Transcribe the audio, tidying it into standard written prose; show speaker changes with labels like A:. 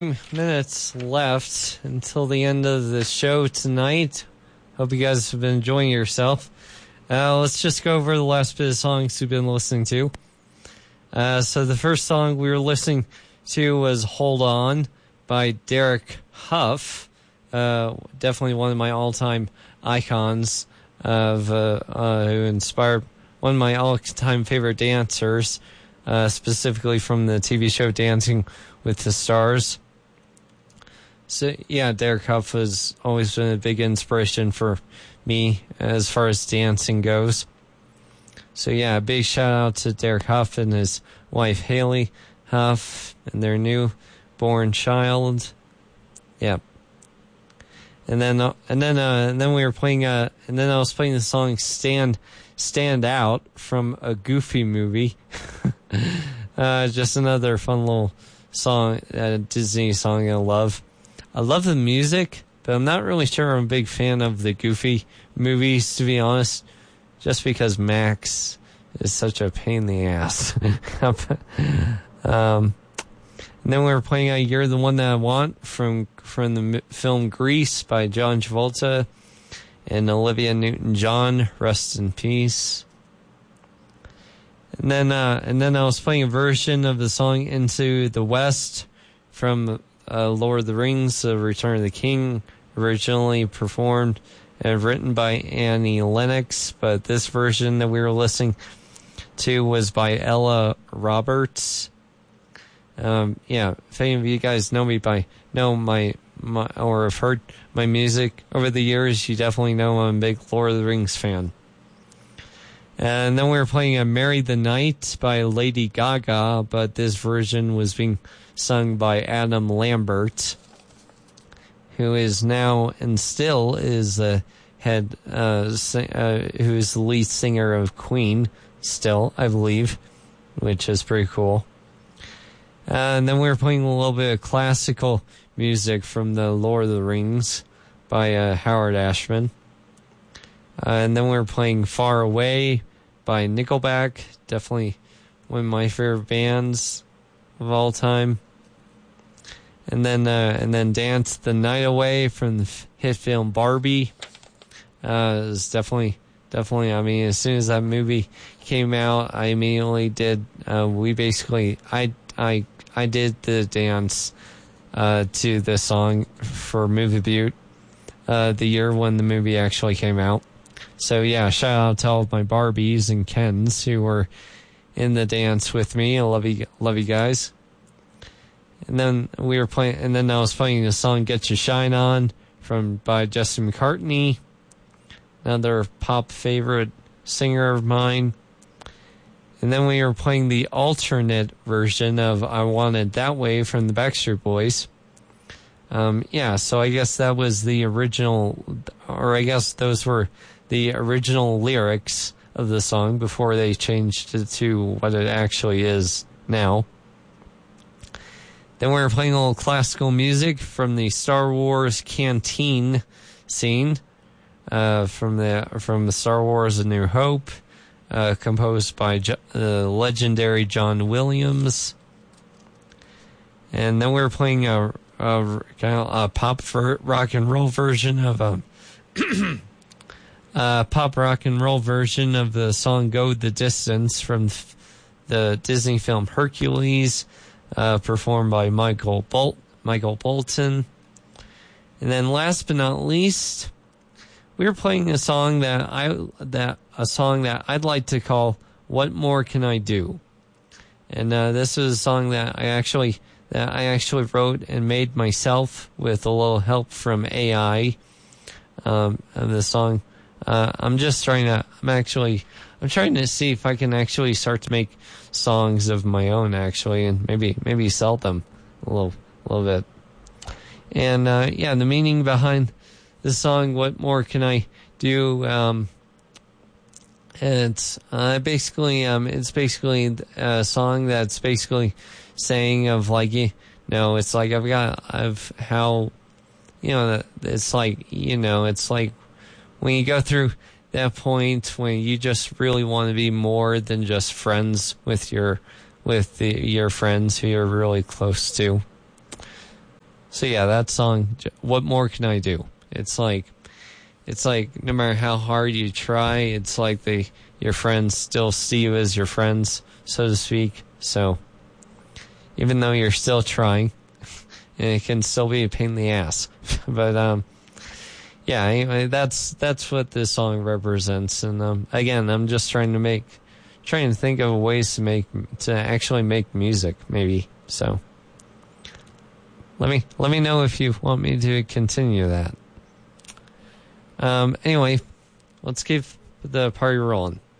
A: minutes left until the end of the show tonight. Hope you guys have been enjoying yourself. Let's just go over the last bit of songs we've been listening to. So the first song we were listening to was Hold On by Derek Huff. Definitely one of my all-time icons of who inspired one of my all-time favorite dancers, specifically from the TV show Dancing with the Stars. So yeah, Derek Huff has always been a big inspiration for me as far as dancing goes. So yeah, a big shout out to Derek Huff and his wife Haley Huff and their newborn child. Yeah. And then we were playing and then I was playing the song Stand Out from a Goofy movie. Just another fun little song, Disney song I love. I love the music, but I'm not really sure I'm a big fan of the Goofy movies, to be honest, just because Max is such a pain in the ass. And then we were playing You're the One That I Want from the film Grease by John Travolta and Olivia Newton-John, rest in peace. And then I was playing a version of the song Into the West from Lord of the Rings, The Return of the King, originally performed and written by Annie Lennox, but this version that we were listening to was by Ella Roberts. If any of you guys know my or have heard my music over the years, you definitely know I'm a big Lord of the Rings fan. And then we were playing Marry the Night by Lady Gaga, but this version was being sung by Adam Lambert, who is now and still is the head, who is the lead singer of Queen, still, I believe, which is pretty cool. And then we were playing a little bit of classical music from the Lord of the Rings by Howard Ashman. And then we were playing Far Away by Nickelback, definitely one of my favorite bands of all time. And then Dance the Night Away from the hit film Barbie. Is definitely, I mean, as soon as that movie came out, I immediately did, I did the dance, to the song for Movie Butte, the year when the movie actually came out. So yeah, shout out to all of my Barbies and Kens who were in the dance with me. I love you guys. And then I was playing the song Get Your Shine On by Justin McCartney, another pop favorite singer of mine. And then we were playing the alternate version of I Want It That Way from the Backstreet Boys. So I guess that was the original, or I guess those were the original lyrics of the song before they changed it to what it actually is now. Then we were playing a little classical music from the Star Wars canteen scene, from the Star Wars A New Hope, composed by the legendary John Williams. And then we were playing a pop rock and roll version of the song Go the Distance from the Disney film Hercules, performed by Michael Bolton. And then last but not least, we were playing a song that I'd like to call What More Can I Do? And this is a song that I actually wrote and made myself with a little help from AI. The song, I'm trying to see if I can actually start to make songs of my own, actually, and maybe sell them a little bit. And the meaning behind the song "What More Can I Do?" It's basically a song that's basically saying of like, it's like it's like when you go through that point when you just really want to be more than just friends with your friends who you're really close to. So yeah, that song, What More Can I Do? It's like no matter how hard you try, it's like your friends still see you as your friends, so to speak. So even though you're still trying, it can still be a pain in the ass. But yeah, anyway, that's what this song represents. And again, I'm just trying to think of ways to actually make music, maybe. So let me know if you want me to continue that. Anyway, let's keep the party rolling.